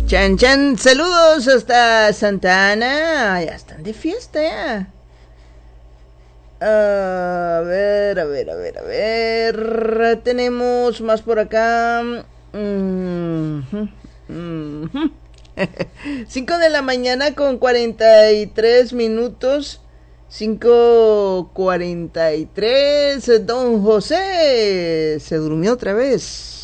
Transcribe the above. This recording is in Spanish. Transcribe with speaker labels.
Speaker 1: Chan, chan, saludos hasta Santa Ana. Ya están de fiesta ya. A ver. Tenemos más por acá. 5 de la mañana con 43 minutos. 5:43. Don José se durmió otra vez.